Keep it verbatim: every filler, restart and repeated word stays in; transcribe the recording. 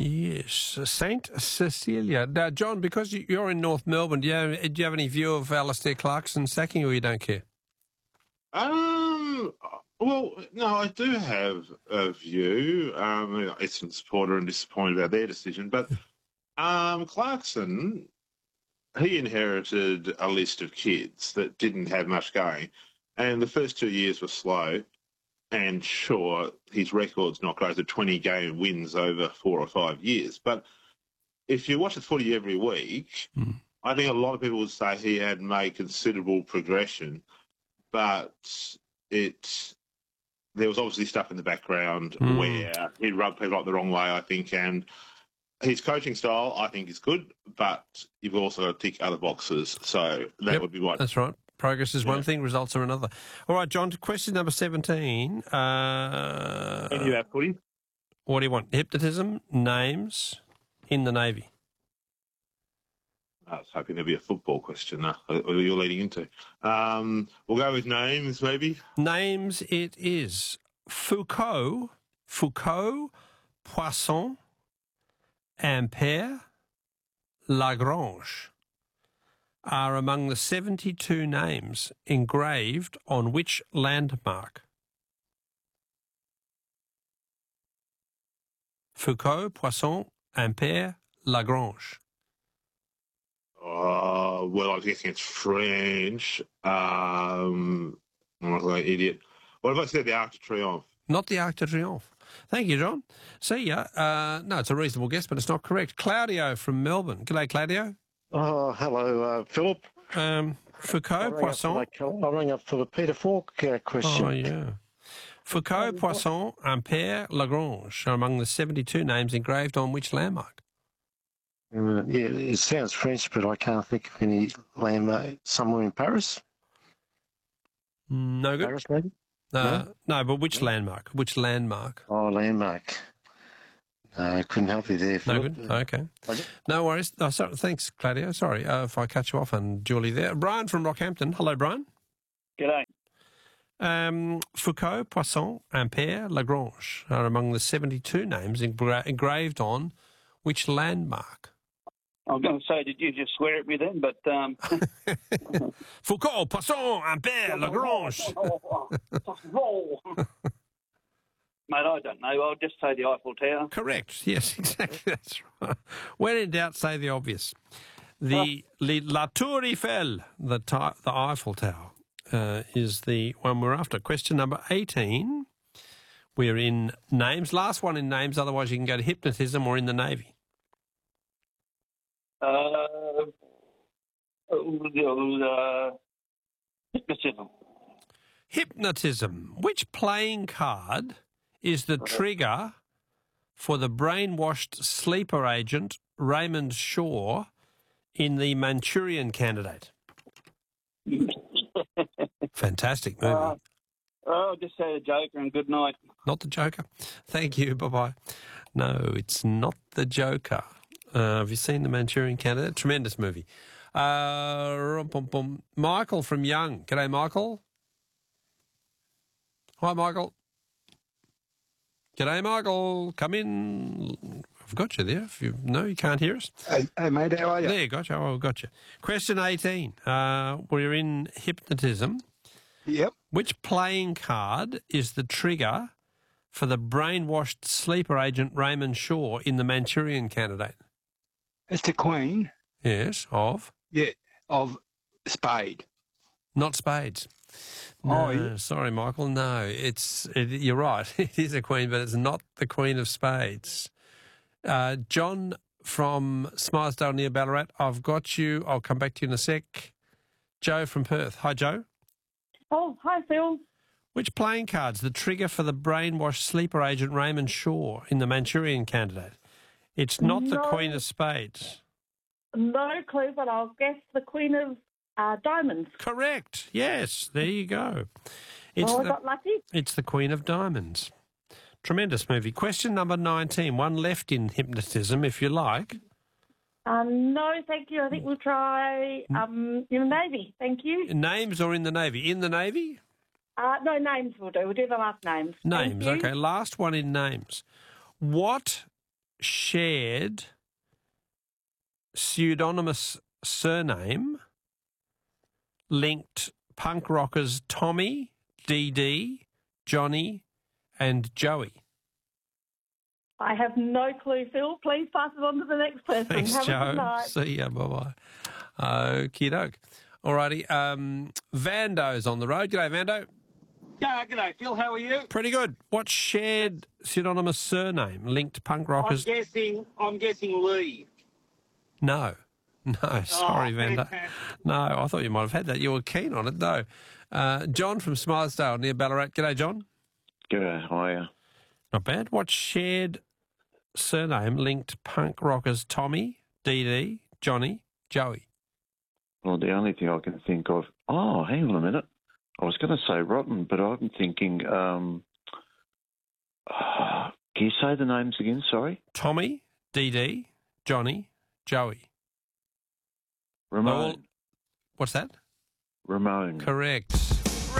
Yes, Saint Cecilia. Now, John, because you- you're in North Melbourne, do you have, do you have any view of Alistair Clarkson sacking, or you don't care? Um, well, no, I do have a view. Um, it's a supporter and disappointed about their decision, but um, Clarkson, he inherited a list of kids that didn't have much going, and the first two years were slow. And sure, his record's not great, the twenty game wins over four or five years. But if you watch the footy every week, Mm. I think a lot of people would say he had made considerable progression, but it there was obviously stuff in the background Mm. where he rubbed people up the wrong way, I think, and his coaching style, I think, is good, but you've also got to tick other boxes. So that Yep, would be what. That's right. Progress is one Yeah. thing, results are another. All right, John, to question number seventeen. Uh, And you have footy? what do you want? Hypnotism, names, in the Navy. I was hoping there'd be a football question uh, you're leading into. Um, we'll go with names, maybe. Names it is. Foucault, Foucault, Poisson, Ampère, Lagrange are among the seventy-two names engraved on which landmark? Foucault, Poisson, Ampère, Lagrange. Uh, well, I was guessing it's French. Um, I'm not like an idiot. What if I said the Arc de Triomphe? Not the Arc de Triomphe. Thank you, John. See ya. Uh, no, it's a reasonable guess, but it's not correct. Claudio from Melbourne. G'day, Claudio. Oh, hello, uh, Philip. Um, Foucault, Poisson. I rang up for the Peter Falk uh, question. Oh, yeah. Foucault, Poisson, Ampère, Lagrange are among the seventy-two names engraved on which landmark? Uh, yeah, it sounds French, but I can't think of any landmark. Somewhere in Paris? No good. Paris, maybe? Uh, No? no, but which landmark? Which landmark? Oh, landmark. No, I couldn't help you there, No Philip. good. Okay. Okay. No worries. Oh, sorry, thanks, Claudio. Sorry uh, if I cut you off unduly there. Brian from Rockhampton. Hello, Brian. G'day. Um, Foucault, Poisson, Ampère, Lagrange are among the seventy-two names engra- engraved on which landmark? I was going to say, did you just swear at me then? But um, Foucault, Poisson, Ampère, Lagrange. Roll. Mate, I don't know. I'll just say the Eiffel Tower. Correct. Yes, exactly. That's right. When in doubt, say the obvious. The oh. La Tour Eiffel, the, ti- the Eiffel Tower, uh, is the one we're after. Question number eighteen. We're in names. Last one in names, otherwise you can go to hypnotism or in the Navy. Uh, uh, hypnotism. Hypnotism. Which playing card is the trigger for the brainwashed sleeper agent Raymond Shaw in The Manchurian Candidate? Fantastic movie. Uh, oh, just say the Joker and good night. Not the Joker. Thank you. Bye-bye. No, it's not the Joker. Uh, have you seen The Manchurian Candidate? Tremendous movie. Uh, rum, bum, bum. Michael from Young. G'day, Michael. Hi, Michael. G'day, Michael. Come in. I've got you there. If you no, you can't hear us. Hey, hey mate, how are you? There, got you. Oh, got you. Question eighteen. Uh, we're in hypnotism. Yep. Which playing card is the trigger for the brainwashed sleeper agent Raymond Shaw in The Manchurian Candidate? It's the Queen. Yes, of? Yeah, of Spade. Not spades. No, Oh, yeah. sorry, Michael. No, it's it, you're right. It is a queen, but it's not the Queen of Spades. Uh, John from Smilesdale near Ballarat, I've got you. I'll come back to you in a sec. Joe from Perth. Hi, Joe. Oh, hi, Phil. Which playing card's the trigger for the brainwashed sleeper agent Raymond Shaw in The Manchurian Candidate? It's not the No. Queen of Spades. No clue, but I'll guess the Queen of uh, Diamonds. Correct. Yes, there you go. It's oh, I the, got lucky. it's the Queen of Diamonds. Tremendous movie. Question number nineteen. One left in hypnotism, if you like. Um, no, thank you. I think we'll try um, in the Navy. Thank you. Names or in the Navy? In the Navy? Uh, no, names will do. We'll do the last names. Thank Names. you. Okay, last one in names. What shared pseudonymous surname linked punk rockers Tommy, Dee Dee, Johnny and Joey? I have no clue, Phil. Please pass it on to the next person. Thanks, Have a Joe. good night. See ya. Bye-bye. Okie doke. All righty. Um, Vando's on the road. G'day, Vando. Yeah, g'day, Phil. How are you? Pretty good. What shared pseudonymous surname linked punk rockers? I'm guessing. I'm guessing Lee. No. No, sorry, Oh, Vando. fantastic. No, I thought you might have had that. You were keen on it, though. Uh, John from Smilesdale near Ballarat. G'day, John. G'day, how are you? Not bad. What shared surname linked punk rockers Tommy, Dee Dee, Johnny, Joey? Well, the only thing I can think of... Oh, hang on a minute. I was going to say Rotten, but I'm thinking... Um, uh, can you say the names again? Sorry? Tommy, Dee Dee, Johnny, Joey. Ramon. All- What's that? Ramon. Correct.